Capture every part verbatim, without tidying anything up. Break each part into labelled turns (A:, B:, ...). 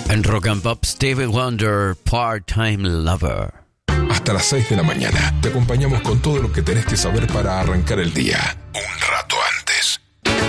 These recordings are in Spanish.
A: En Rock and Pop, Stevie Wonder, Part-Time Lover.
B: Hasta las seis de la mañana te acompañamos con todo lo que tenés que saber para arrancar el día. Un rato antes.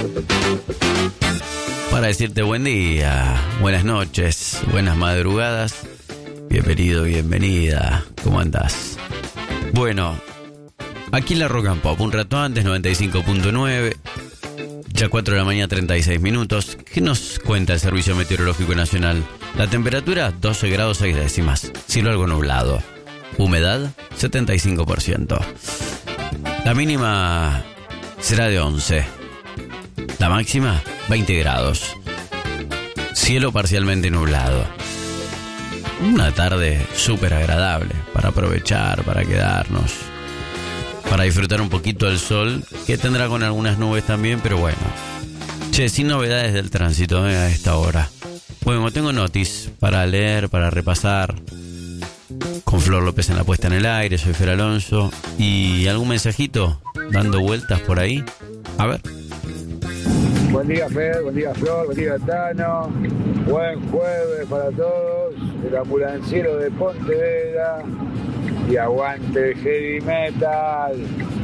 A: Para decirte buen día, buenas noches, buenas madrugadas. Bienvenido, bienvenida. ¿Cómo andás? Bueno, aquí en la Rock and Pop, un rato antes, noventa y cinco punto nueve. Ya cuatro de la mañana, treinta y seis minutos. ¿Qué nos cuenta el Servicio Meteorológico Nacional? La temperatura, doce grados seis décimas. Cielo algo nublado. Humedad, setenta y cinco por ciento. La mínima será de once. La máxima, veinte grados. Cielo parcialmente nublado. Una tarde súper agradable para aprovechar, para quedarnos, para disfrutar un poquito del sol, que tendrá con algunas nubes también, pero bueno. Che, sin novedades del tránsito eh, a esta hora. Bueno, tengo notis para leer, para repasar. Con Flor López en la puesta en el aire, soy Fer Alonso. ¿Y algún mensajito dando vueltas por ahí? A ver.
C: Buen día, Fer, buen día, Flor, buen día, Tano. Buen jueves para todos. El ambulanciero de Pontevedra. Y aguante el heavy metal.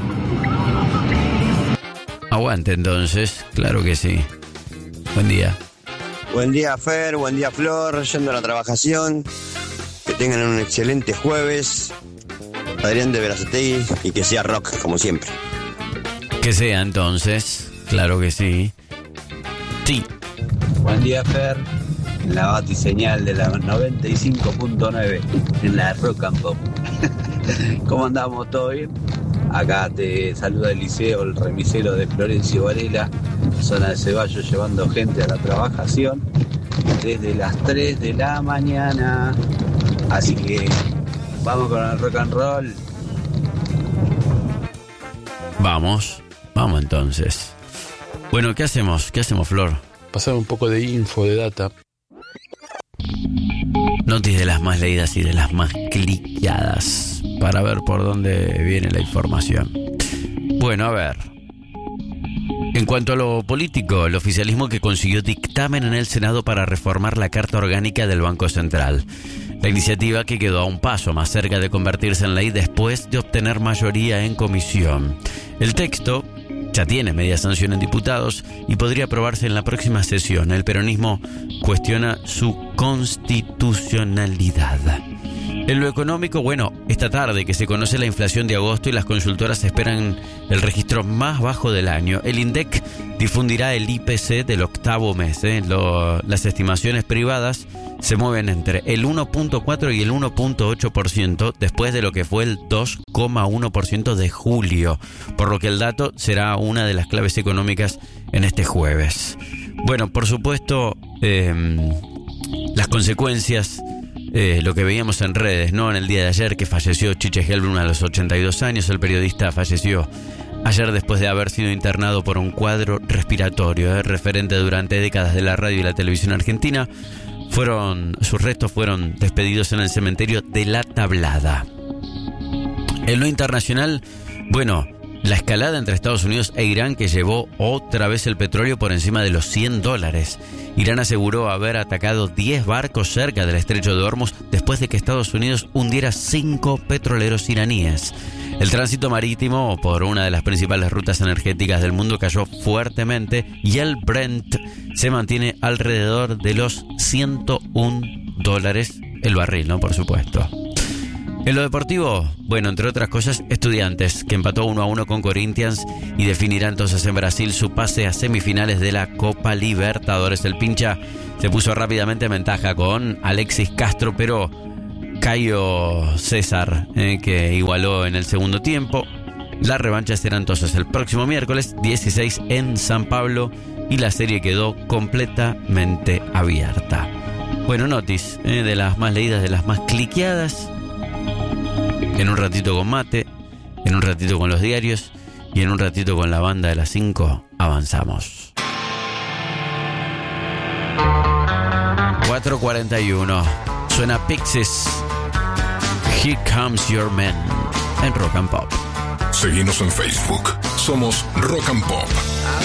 A: Aguante entonces, claro que sí. Buen día.
D: Buen día, Fer, buen día, Flor, yendo a la trabajación. Que tengan un excelente jueves. Adrián de Verazategui, y que sea rock, como siempre.
A: Que sea entonces, claro que sí. Sí.
E: Buen día, Fer. La batiseñal de la noventa y cinco punto nueve en la Rock and Pop. ¿Cómo andamos? ¿Todo bien? Acá te saluda Eliseo, el remisero de Florencio Varela, zona de Ceballos, llevando gente a la trabajación desde las tres de la mañana. Así que vamos con el rock and roll.
A: Vamos, vamos entonces. Bueno, ¿qué hacemos? ¿Qué hacemos, Flor?
F: Pasar un poco de info, de data.
A: Notis de las más leídas y de las más cliqueadas para ver por dónde viene la información. Bueno, a ver. En cuanto a lo político, el oficialismo que consiguió dictamen en el Senado para reformar la Carta Orgánica del Banco Central. La iniciativa que quedó a un paso más cerca de convertirse en ley después de obtener mayoría en comisión. El texto ya tiene media sanción en diputados y podría aprobarse en la próxima sesión. El peronismo cuestiona su constitucionalidad. En lo económico, bueno, esta tarde que se conoce la inflación de agosto y las consultoras esperan el registro más bajo del año. El INDEC difundirá el I P C del octavo mes. ¿eh? Lo, las estimaciones privadas se mueven entre el uno punto cuatro y el uno punto ocho por ciento después de lo que fue el dos coma uno por ciento de julio, por lo que el dato será una de las claves económicas en este jueves. Bueno, por supuesto, eh, las consecuencias, eh, lo que veíamos en redes, ¿no? En el día de ayer que falleció Chiche Helblum a los ochenta y dos años, el periodista falleció ayer después de haber sido internado por un cuadro respiratorio, ¿eh? referente durante décadas de la radio y la televisión argentina. Fueron, sus restos fueron despedidos en el cementerio de La Tablada. En lo internacional, bueno, la escalada entre Estados Unidos e Irán que llevó otra vez el petróleo por encima de los cien dólares. Irán aseguró haber atacado diez barcos cerca del estrecho de Hormuz después de que Estados Unidos hundiera cinco petroleros iraníes. El tránsito marítimo por una de las principales rutas energéticas del mundo cayó fuertemente y el Brent se mantiene alrededor de los ciento uno dólares el barril, ¿no? Por supuesto. En lo deportivo, bueno, entre otras cosas, Estudiantes, que empató uno a uno con Corinthians y definirá entonces en Brasil su pase a semifinales de la Copa Libertadores. El pincha se puso rápidamente en ventaja con Alexis Castro, pero Caio César, eh, que igualó en el segundo tiempo. La revancha será entonces el próximo miércoles dieciséis en San Pablo y la serie quedó completamente abierta. Bueno, notis eh, de las más leídas, de las más cliqueadas. En un ratito con mate, en un ratito con los diarios y en un ratito con la banda de las cinco avanzamos. cuatro cuarenta y uno. Suena Pixies. Here Comes Your Man en Rock and Pop.
B: Seguinos en Facebook. Somos Rock and Pop.